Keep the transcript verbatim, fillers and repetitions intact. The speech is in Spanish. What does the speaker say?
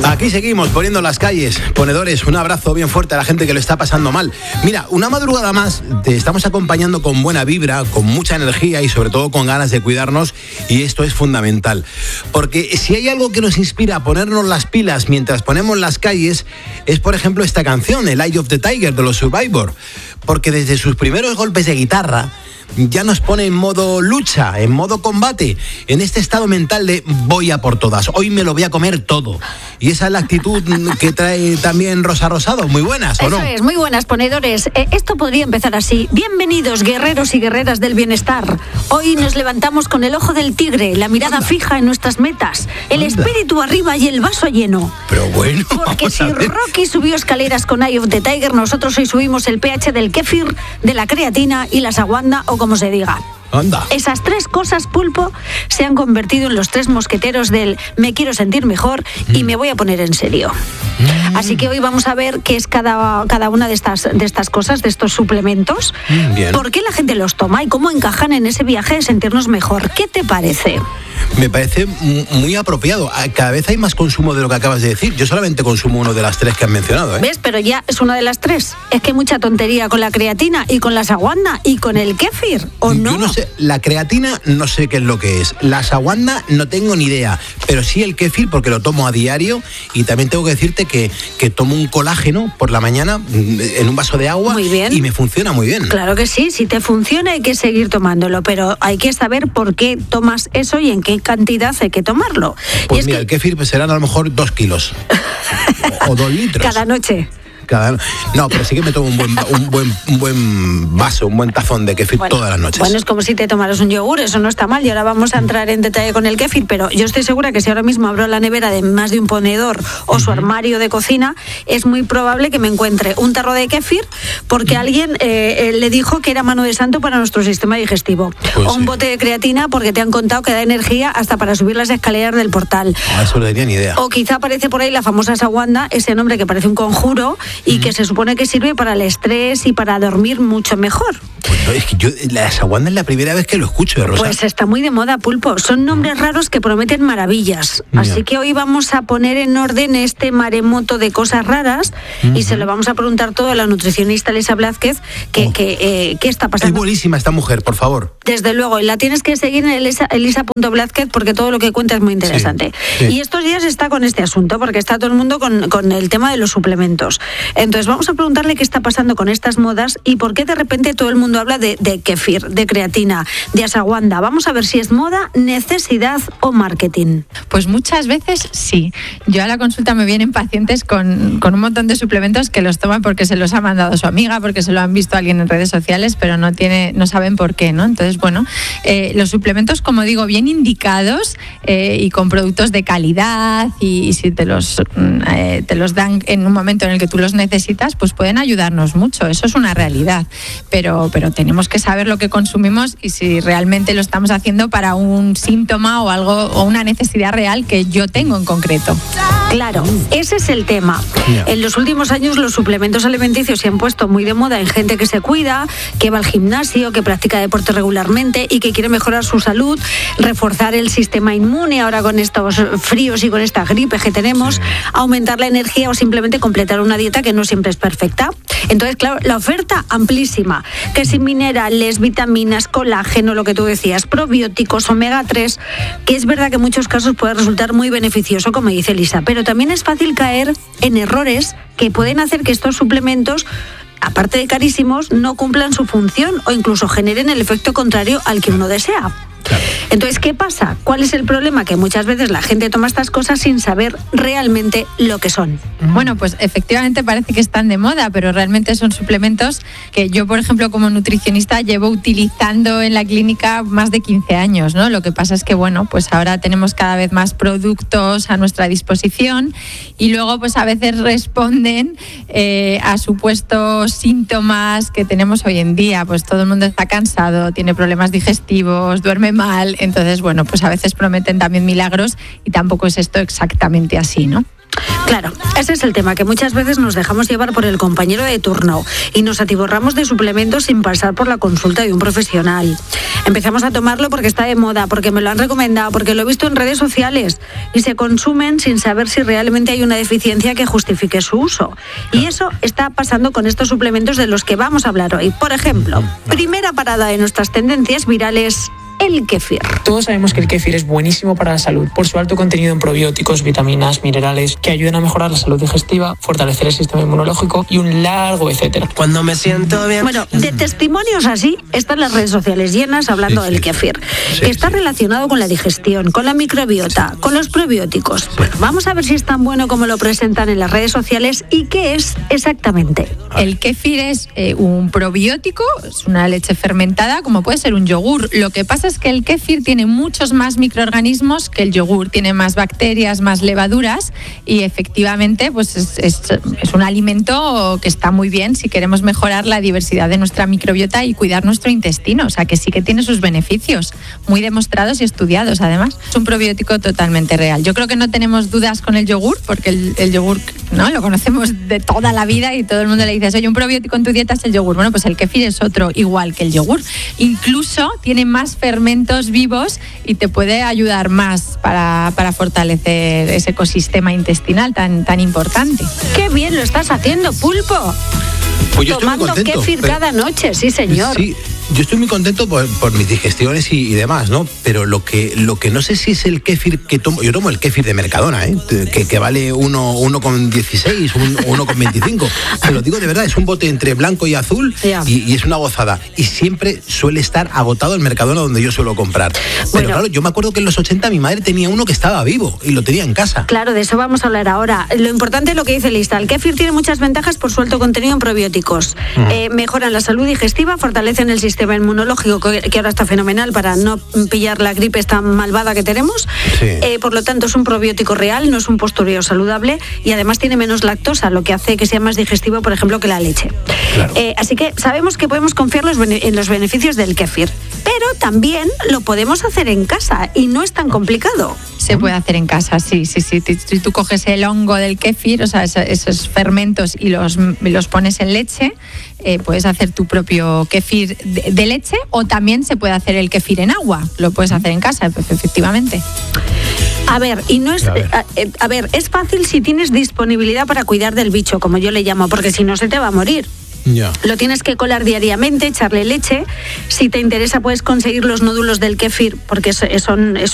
Aquí seguimos poniendo las calles. Ponedores, un abrazo bien fuerte a la gente que lo está pasando mal. Mira, una madrugada más te estamos acompañando con buena vibra, con mucha energía y sobre todo con ganas de cuidarnos, y esto es fundamental. Porque si hay algo que nos inspira a ponernos las pilas mientras ponemos las calles, es por ejemplo esta canción, el Eye of the Tiger de los Survivor. Porque desde sus primeros golpes de guitarra ya nos pone en modo lucha, en modo combate, en este estado mental de voy a por todas, hoy me lo voy a comer todo. Y esa es la actitud que trae también Rosa Rosado. Muy buenas, ¿o no? Eso es, muy buenas, ponedores. Eh, esto podría empezar así. Bienvenidos, guerreros y guerreras del bienestar. Hoy nos levantamos con el ojo del tigre, la mirada Anda. fija en nuestras metas, el Anda. espíritu arriba y el vaso lleno. Pero bueno, porque si Rocky subió escaleras con Eye of the Tiger, nosotros hoy subimos el pH del kéfir, de la creatina y la ashwagandha, o como se diga. Anda. Esas tres cosas, Pulpo, se han convertido en los tres mosqueteros del me quiero sentir mejor mm. y me voy a poner en serio. Mm. Así que hoy vamos a ver qué es cada, cada una de estas, de estas cosas, de estos suplementos, mm, bien. por qué la gente los toma y cómo encajan en ese viaje de sentirnos mejor. ¿Qué te parece? Me parece muy apropiado. Cada vez hay más consumo de lo que acabas de decir. Yo solamente consumo uno de las tres que has mencionado, ¿eh? ¿Ves? Pero ya es una de las tres. Es que hay mucha tontería con la creatina y con la ashwagandha y con el kéfir, ¿o no? Yo no sé, la creatina no sé qué es lo que es. La ashwagandha no tengo ni idea. Pero sí el kéfir porque lo tomo a diario, y también tengo que decirte que, que tomo un colágeno por la mañana en un vaso de agua. Muy bien. Y me funciona muy bien. Claro que sí, si te funciona hay que seguir tomándolo, pero hay que saber por qué tomas eso y en qué cantidad hay que tomarlo. Pues y es mira, que... el kéfir pues serán a lo mejor dos kilos o dos litros. Cada noche. Cada... No, pero sí que me tomo un buen, un buen, un buen vaso, un buen tazón de kéfir bueno, todas las noches. Bueno, es como si te tomaras un yogur, eso no está mal, y ahora vamos a entrar en detalle con el kéfir, pero yo estoy segura que si ahora mismo abro la nevera de más de un ponedor o uh-huh. su armario de cocina, es muy probable que me encuentre un tarro de kéfir porque uh-huh. alguien eh, le dijo que era mano de santo para nuestro sistema digestivo. Pues o un sí. bote de creatina porque te han contado que da energía hasta para subir las escaleras del portal. Ah, eso no tenía ni idea. O quizá aparece por ahí la famosa ashwagandha, ese nombre que parece un conjuro y uh-huh. que se supone que sirve para el estrés y para dormir mucho mejor. Pues no, es que yo la ashwagandha es la primera vez que lo escucho, de Rosa. Pues está muy de moda, Pulpo. Son nombres raros que prometen maravillas. Mira. Así que hoy vamos a poner en orden este maremoto de cosas raras uh-huh. y se lo vamos a preguntar todo a la nutricionista Elisa Blázquez, que, oh. que, eh, ¿qué está pasando? Es buenísima esta mujer, por favor. Desde luego, y la tienes que seguir en elisa, elisa punto blázquez porque todo lo que cuenta es muy interesante. Sí, sí. Y estos días está con este asunto, porque está todo el mundo con, con el tema de los suplementos. Entonces vamos a preguntarle qué está pasando con estas modas y por qué de repente todo el mundo habla de, de kéfir, de creatina, de ashwagandha. Vamos a ver si es moda, necesidad o marketing. Pues muchas veces sí. Yo a la consulta me vienen pacientes con, con un montón de suplementos que los toman porque se los ha mandado su amiga, porque se lo han visto a alguien en redes sociales, pero no tiene, no saben por qué, ¿no? Entonces, bueno, eh, los suplementos, como digo, bien indicados eh, y con productos de calidad y, y si te los, eh, te los dan en un momento en el que tú los necesitas, pues pueden ayudarnos mucho. Eso es una realidad. Pero, pero tenemos que saber lo que consumimos y si realmente lo estamos haciendo para un síntoma o algo o una necesidad real que yo tengo en concreto. Claro, ese es el tema. Yeah. En los últimos años los suplementos alimenticios se han puesto muy de moda en gente que se cuida, que va al gimnasio, que practica deporte regularmente y que quiere mejorar su salud, reforzar el sistema inmune ahora con estos fríos y con esta gripe que tenemos, sí. aumentar la energía o simplemente completar una dieta que no siempre es perfecta. Entonces, claro, la oferta amplísima, que sin minerales, vitaminas, colágeno, lo que tú decías, probióticos, omega tres, que es verdad que en muchos casos puede resultar muy beneficioso, como dice Elisa, pero también es fácil caer en errores que pueden hacer que estos suplementos, aparte de carísimos, no cumplan su función o incluso generen el efecto contrario al que uno desea. Claro. Entonces, ¿qué pasa? ¿Cuál es el problema? Que muchas veces la gente toma estas cosas sin saber realmente lo que son. Bueno, pues efectivamente parece que están de moda, pero realmente son suplementos que yo, por ejemplo, como nutricionista llevo utilizando en la clínica más de quince años, ¿no? Lo que pasa es que, bueno, pues ahora tenemos cada vez más productos a nuestra disposición y luego, pues a veces responden eh, a supuestos síntomas que tenemos hoy en día. Pues todo el mundo está cansado, tiene problemas digestivos, duerme mal, entonces, bueno, pues a veces prometen también milagros y tampoco es esto exactamente así, ¿no? Claro, ese es el tema, que muchas veces nos dejamos llevar por el compañero de turno y nos atiborramos de suplementos sin pasar por la consulta de un profesional. Empezamos a tomarlo porque está de moda, porque me lo han recomendado, porque lo he visto en redes sociales y se consumen sin saber si realmente hay una deficiencia que justifique su uso. Y eso está pasando con estos suplementos de los que vamos a hablar hoy. Por ejemplo, primera parada de nuestras tendencias virales: el kéfir. Todos sabemos que el kéfir es buenísimo para la salud por su alto contenido en probióticos, vitaminas, minerales que ayudan a mejorar la salud digestiva, fortalecer el sistema inmunológico y un largo etcétera. Cuando me siento bien. Bueno, de testimonios así están las redes sociales llenas hablando sí, sí. del kéfir. Sí, Está sí. relacionado con la digestión, con la microbiota, con los probióticos. Bueno, vamos a ver si es tan bueno como lo presentan en las redes sociales y qué es exactamente. El kéfir es eh, un probiótico, es una leche fermentada, como puede ser un yogur. Lo que pasa es que el kéfir tiene muchos más microorganismos que el yogur, tiene más bacterias, más levaduras y efectivamente pues es, es, es un alimento que está muy bien si queremos mejorar la diversidad de nuestra microbiota y cuidar nuestro intestino, o sea que sí que tiene sus beneficios, muy demostrados y estudiados además. Es un probiótico totalmente real. Yo creo que no tenemos dudas con el yogur, porque el, el yogur, ¿no?, lo conocemos de toda la vida y todo el mundo le dice, oye, un probiótico en tu dieta es el yogur. Bueno, pues el kéfir es otro igual que el yogur. Incluso tiene más fermentos vivos y te puede ayudar más para, para fortalecer ese ecosistema intestinal tan, tan importante. ¡Qué bien lo estás haciendo, Pulpo! Pues yo Tomando estoy muy contento, kéfir pero... cada noche, sí señor. Sí, yo estoy muy contento por, por mis digestiones y, y demás, ¿no? Pero lo que lo que no sé si es el kéfir que tomo, yo tomo el kéfir de Mercadona, ¿eh? Que, que vale uno con dieciséis, uno con veinticinco. Te lo digo de verdad, es un bote entre blanco y azul yeah. y, y es una gozada. Y siempre suele estar agotado el Mercadona donde yo suelo comprar. Pero bueno, claro, yo me acuerdo que en los ochenta mi madre tenía uno que estaba vivo y lo tenía en casa. Claro, de eso vamos a hablar ahora. Lo importante es lo que dice Lista. El kéfir tiene muchas ventajas por su alto contenido en probióticos. Uh-huh. Eh, mejoran la salud digestiva, fortalecen el sistema inmunológico, que ahora está fenomenal para no pillar la gripe esta malvada que tenemos. Sí. Eh, por lo tanto, es un probiótico real, no es un postureo saludable y además tiene menos lactosa, lo que hace que sea más digestivo, por ejemplo, que la leche. Claro. Eh, así que sabemos que podemos confiar los bene- en los beneficios del kéfir, pero también lo podemos hacer en casa y no es tan complicado. Se puede hacer en casa, sí, sí, sí. Si tú coges el hongo del kéfir, o sea, esos fermentos y los, los pones en leche, eh, puedes hacer tu propio kéfir de, de leche, o también se puede hacer el kéfir en agua. Lo puedes hacer en casa, efectivamente. A ver, y no es, a ver. A, a ver, es fácil si tienes disponibilidad para cuidar del bicho, como yo le llamo, porque si no se te va a morir. Yeah. Lo tienes que colar diariamente, echarle leche. Si te interesa puedes conseguir los nódulos del kéfir, porque son,